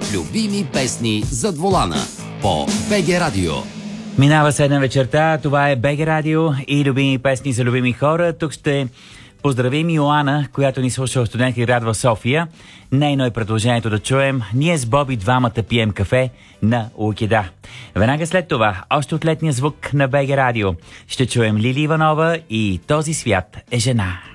Любими песни зад волана по БГ Радио. Минава 7 вечерта, това е БГ Радио и любими песни за любими хора. Тук ще поздравим Йоана, която ни слуша от студентски град в София. Нейно е предложението да чуем "Ние с Боби двамата пием кафе" на Лукида. Веднага след това, още от летния звук на БГ Радио, ще чуем Лили Иванова и "Този свят е жена".